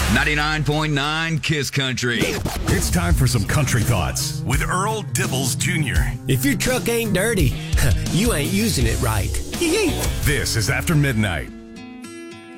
99.9 Kiss Country. It's time for some country thoughts with Earl Dibbles Jr. If your truck ain't dirty, you ain't using it right. This is After Midnight.